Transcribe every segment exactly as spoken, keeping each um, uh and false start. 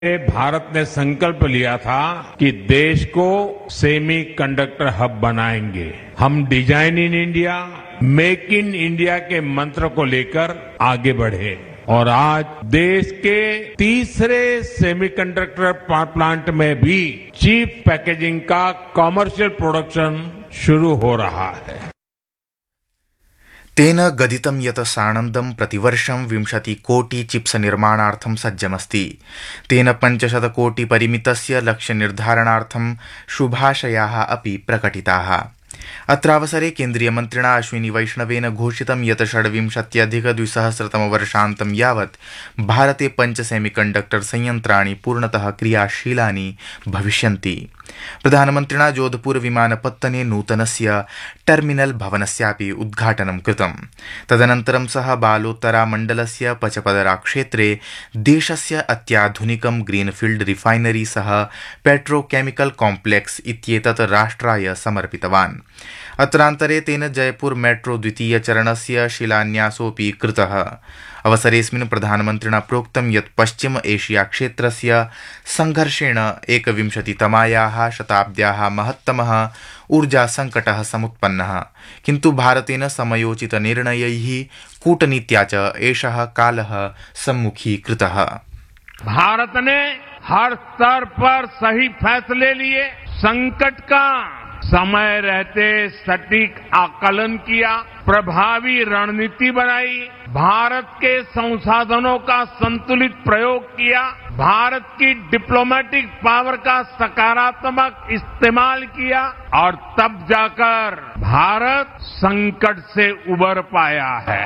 भारत ने संकल्प लिया था कि देश को सेमी कंडक्टर हब बनाएंगे। हम design in India, make in India के मंत्र को लेकर आगे बढ़े और आज देश के तीसरे सेमीकंडक्टर प्लांट में भी चीप पैकेजिंग का कमर्शियल प्रोडक्शन शुरू हो रहा है। तेन गदितं यत् सानन्दं प्रतिवर्षं विंशति कोटि चिप्स निर्माणार्थं सज्जमस्ति। तेन पञ्चशत कोटि परिमितस्य लक्ष्य निर्धारणार्थं शुभाशयाः अपि प्रकटिताः। अत्रावसरे केन्द्रीयमन्त्रिणा अश्विनी वैष्णवेन घोषितं यत् षड्विंशत्यधिक द्विसहस्रतमवर्षान्तं यावत् भारते पञ्च सेमीकण्डक्टर संयन्त्राणि पूर्णतः क्रियाशीलानि भविष्यन्ति। प्रधानमन्त्रिणा जोधपुर विमानपत्तने नूतनस्य टर्मिनल भवनस्यापि उद्घाटनं कृतम्। तदनन्तरं सः बालोत्तरा मण्डलस्य पचपदरा क्षेत्रे देशस्य अत्याधुनिकं ग्रीनफील्ड रिफाइनरी सह पेट्रोकेमिकल कॉम्प्लेक्स इत्येतत् राष्ट्राय समर्पितवान्। अत्रान्तरे तेन जयपुर मेट्रो द्वितीय चरणस्य शिलान्यासोऽपि कृतः। अवसरेऽस्मिन् प्रधानमन्त्रिणा प्रोक्तं यत् पश्चिम एशिया क्षेत्रस्य संघर्षेण एकविंशतितमायाः शताब्द्याः महत्तमः ऊर्जा संकटः समुत्पन्नः, किन्तु भारतेन समयोचित निर्णयैः कूटनीत्या च एषः कालः सम्मुखीकृतः। भारत ने हर स्तर पर सही फैसले लिए, संकट का समय रहते सटीक आकलन किया, प्रभावी रणनीति बनाई, भारत के संसाधनों का संतुलित प्रयोग किया, भारत की डिप्लोमेटिक पावर का सकारात्मक इस्तेमाल किया और तब जाकर भारत संकट से उबर पाया है।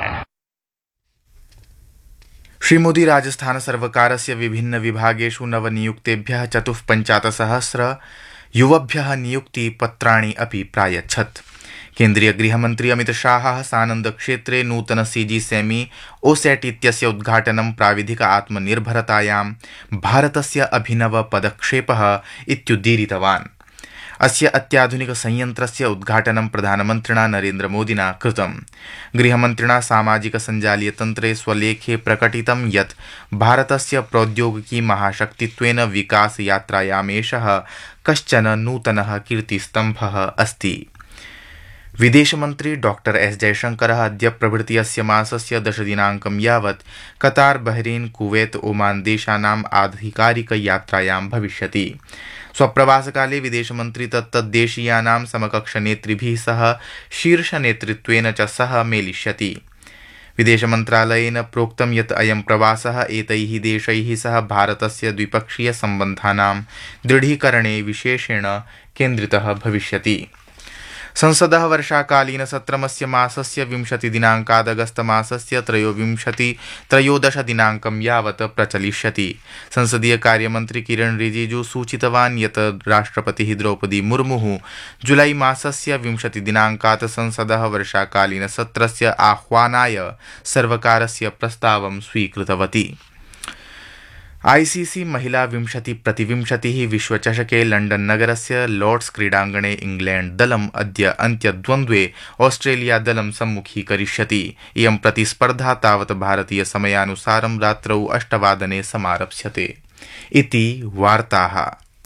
श्री मोदी राजस्थान सर्वकारस्य विभिन्न विभागेषु नवनियुक्तेभ्यः चतुःपञ्चाशत्सहस्र युवभ्यः नियुक्तिपत्राणि अपि प्रायच्छत्। केन्द्रीय गृहमन्त्री अमित शाहः सानन्द क्षेत्रे नूतन सीजी सेमी ओसेट इत्यस्य उद्घाटनं प्राविधिक आत्मनिर्भरतायां भारतस्य अभिनव पदक्षेपः इत्युदीरितवान्। अस्य अत्याधुनिक संयन्त्रस्य उद्घाटनं प्रधानमन्त्रिणा नरेन्द्र मोदिना कृतम्। गृहमन्त्रिणा सामाजिक सञ्जालीय तन्त्रे स्वलेखे प्रकटितं यत् भारतस्य प्रौद्योगिकी महाशक्तित्वेन विकास यात्रायामेषः कश्चन नूतनः कीर्तिस्तम्भः अस्ति। विदेशमन्त्री डॉक्टर एस जयशंकरः अद्य प्रभृति अस्य मासस्य दशदिनाङ्कं यावत् कतार, बहरीन, कुवैत, ओमान देशानाम् आधिकारिक यात्रायां भविष्यति। स्वप्रवासकाले विदेशमन्त्री तत्तद्देशीयानां समकक्षनेतृभिः सह शीर्षनेतृत्वेन च सह मेलिष्यति। विदेशमन्त्रालयेन प्रोक्तं यत् अयं प्रवासः एतैः देशैः सह भारतस्य द्विपक्षीय सम्बन्धानां दृढीकरणे विशेषेण केन्द्रितः भविष्यति। संसदः वर्षाकालीन सत्रमस्य मासस्य विंशतिदिनाङ्कात् अगस्तमासस्य त्रयोविंशति त्रयोदश दिनाङ्कं यावत् प्रचलिष्यति। संसदीय कार्यमन्त्री किरण रिजिजू सूचितवान् यत् राष्ट्रपतिः द्रौपदी मुर्मुः जुलाई मासस्य विंशतिदिनाङ्कात् संसदः वर्षाकालीन सत्रस्य आह्वानाय सर्वकारस्य प्रस्तावं स्वीकृतवती। आईसीसी महिला विंशति प्रतिविंशतिः विश्वचषके लण्डन नगरस्य लॉर्ड्स क्रीडाङ्गणे इंग्लैंड दलम् अद्य अन्त्यद्वन्द्वे ऑस्ट्रेलिया दलं सम्मुखीकरिष्यति। इयं प्रतिस्पर्धा तावत् भारतीय समयानुसारं रात्रौ अष्टवादने समारप्स्यते। इति वार्ताः।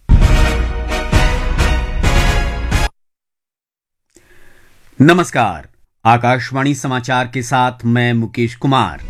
नमस्कार, आकाशवाणी समाचार के साथ मैं मुकेश कुमार।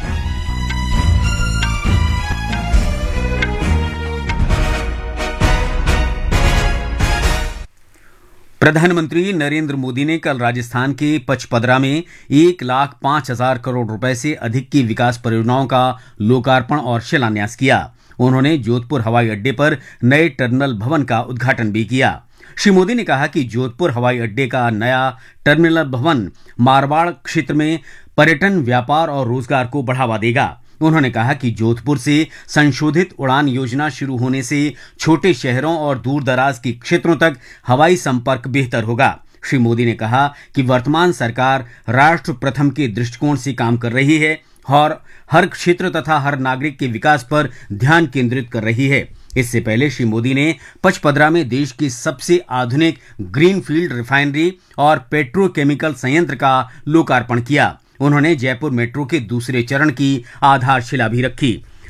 प्रधानमंत्री नरेंद्र मोदी ने कल राजस्थान के पचपदरा में एक लाख पांच हजार करोड़ रुपए से अधिक की विकास परियोजनाओं का लोकार्पण और शिलान्यास किया। उन्होंने जोधपुर हवाई अड्डे पर नए टर्मिनल भवन का उद्घाटन भी किया। श्री मोदी ने कहा कि जोधपुर हवाई अड्डे का नया टर्मिनल भवन मारवाड़ क्षेत्र में पर्यटन, व्यापार और रोजगार को बढ़ावा देगा। उन्होंने कहा कि जोधपुर से संशोधित उड़ान योजना शुरू होने से छोटे शहरों और दूर दराज के क्षेत्रों तक हवाई संपर्क बेहतर होगा। श्री मोदी ने कहा कि वर्तमान सरकार राष्ट्र प्रथम के दृष्टिकोण से काम कर रही है और हर क्षेत्र तथा हर नागरिक के विकास पर ध्यान केंद्रित कर रही है। इससे पहले श्री मोदी ने पचपदरा में देश की सबसे आधुनिक ग्रीनफील्ड रिफाइनरी और पेट्रोकेमिकल संयंत्र का लोकार्पण किया। उन्होंने जयपुर मेट्रो के दूसरे चरण की आधारशिला भी रखी।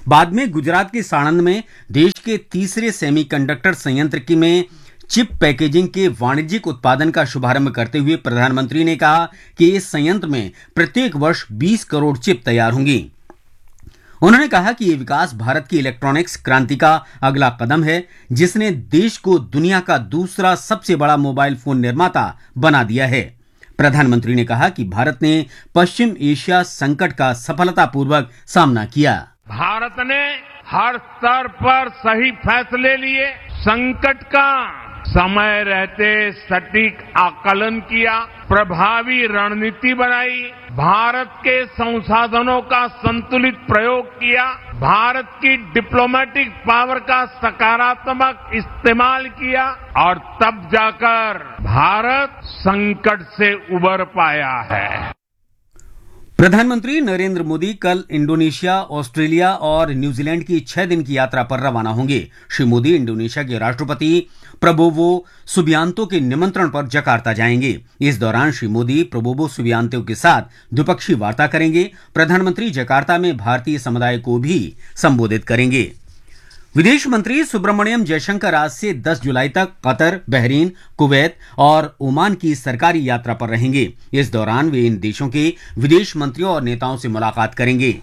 बाद में गुजरात के साणंद में देश के तीसरे सेमीकंडक्टर संयंत्र की में चिप पैकेजिंग के वाणिज्यिक उत्पादन का शुभारंभ करते हुए प्रधानमंत्री ने कहा कि इस संयंत्र में प्रत्येक वर्ष बीस करोड़ चिप तैयार होंगी। उन्होंने कहा कि यह विकास भारत की इलेक्ट्रॉनिक्स क्रांति का अगला कदम है, जिसने देश को दुनिया का दूसरा सबसे बड़ा मोबाइल फोन निर्माता बना दिया है। प्रधानमंत्री ने कहा कि भारत ने पश्चिम एशिया संकट का सफलतापूर्वक सामना किया। भारत ने हर स्तर पर सही फैसले लिए, संकट का समय रहते सटीक आकलन किया, प्रभावी रणनीति बनाई, भारत के संसाधनों का संतुलित प्रयोग किया, भारत की डिप्लोमेटिक पावर का सकारात्मक इस्तेमाल किया और तब जाकर भारत संकट से उबर पाया है। प्रधानमंत्री नरेंद्र मोदी कल इंडोनेशिया, ऑस्ट्रेलिया और न्यूजीलैंड की छह दिन की यात्रा पर रवाना होंगे। श्री मोदी इंडोनेशिया के राष्ट्रपति प्रबोवो सुबियांतो के निमंत्रण पर जकार्ता जाएंगे। इस दौरान श्री मोदी प्रबोवो सुबियांतो के साथ द्विपक्षीय वार्ता करेंगे। प्रधानमंत्री जकार्ता में भारतीय समुदाय को भी संबोधित करेंगे। विदेश मंत्री सुब्रमण्यम जयशंकर आज से दस जुलाई तक कतर, बहरीन, कुवैत और ओमान की सरकारी यात्रा पर रहेंगे। इस दौरान वे इन देशों के विदेश मंत्रियों और नेताओं से मुलाकात करेंगे।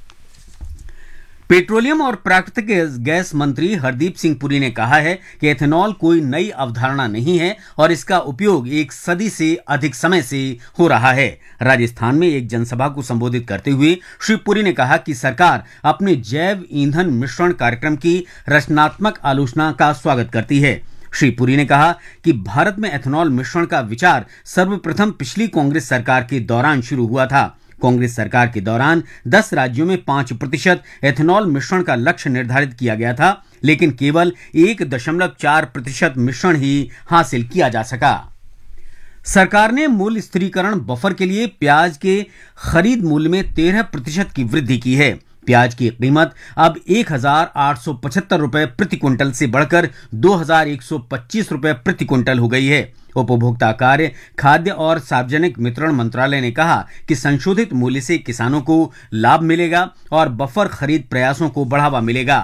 पेट्रोलियम और प्राकृतिक गैस मंत्री हरदीप सिंह पुरी ने कहा है कि एथेनॉल कोई नई अवधारणा नहीं है और इसका उपयोग एक सदी से अधिक समय से हो रहा है। राजस्थान में एक जनसभा को संबोधित करते हुए श्री पुरी ने कहा कि सरकार अपने जैव ईंधन मिश्रण कार्यक्रम की रचनात्मक आलोचना का स्वागत करती है। श्री पुरी ने कहा कि भारत में एथेनॉल मिश्रण का विचार सर्वप्रथम पिछली कांग्रेस सरकार के दौरान शुरू हुआ था। कांग्रेस सरकार के दौरान दस राज्यों में पांच प्रतिशत एथेनॉल मिश्रण का लक्ष्य निर्धारित किया गया था, लेकिन केवल एक दशमलव चार प्रतिशत मिश्रण ही हासिल किया जा सका। सरकार ने मूल्य स्थिरीकरण बफर के लिए प्याज के खरीद मूल्य में तेरह प्रतिशत की वृद्धि की है। प्याज की कीमत अब एक हजार आठ सौ पचहत्तर रुपए प्रति क्विंटल से बढ़कर दो हजार एक सौ पच्चीस रुपए प्रति क्विंटल हो गई है। उपभोक्ता कार्य, खाद्य और सार्वजनिक वितरण मंत्रालय ने कहा कि संशोधित मूल्य से किसानों को लाभ मिलेगा और बफर खरीद प्रयासों को बढ़ावा मिलेगा।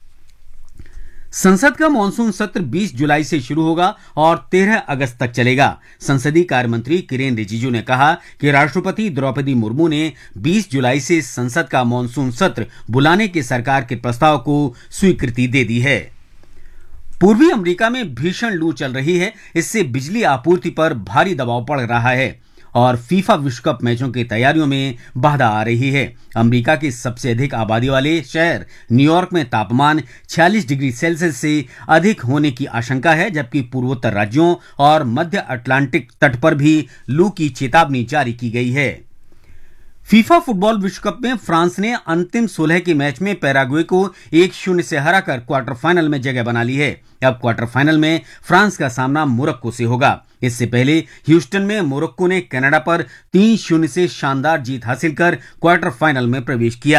संसद का मानसून सत्र बीस जुलाई से शुरू होगा और तेरह अगस्त तक चलेगा। संसदीय कार्य मंत्री किरेन रिजिजू ने कहा कि राष्ट्रपति द्रौपदी मुर्मू ने बीस जुलाई से संसद का मानसून सत्र बुलाने के सरकार के प्रस्ताव को स्वीकृति दे दी है। पूर्वी अमेरिका में भीषण लू चल रही है, इससे बिजली आपूर्ति पर भारी दबाव पड़ रहा है और फीफा विश्व कप मैचों की तैयारियों में बाधा आ रही है। अमेरिका के सबसे अधिक आबादी वाले शहर न्यूयॉर्क में तापमान छियालीस डिग्री सेल्सियस से अधिक होने की आशंका है, जबकि पूर्वोत्तर राज्यों और मध्य अटलांटिक तट पर भी लू की चेतावनी जारी की गई है। फीफा फुटबॉल विश्व कप में फ्रांस ने अंतिम सोलह के मैच में पैराग्वे को एक शून्य से हराकर क्वार्टर फाइनल में जगह बना ली है। अब क्वार्टर फाइनल में फ्रांस का सामना मोरक्को से होगा। इससे पहले ह्यूस्टन में मोरक्को ने कनाडा पर तीन शून्य से शानदार जीत हासिल कर क्वार्टर फाइनल में प्रवेश किया।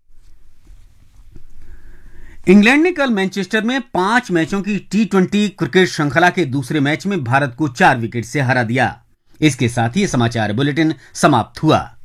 इंग्लैंड ने कल मैनचेस्टर में पांच मैचों की टी ट्वेंटी क्रिकेट श्रृंखला के दूसरे मैच में भारत को चार विकेट से हरा दिया। इसके साथ ही समाचार बुलेटिन समाप्त हुआ।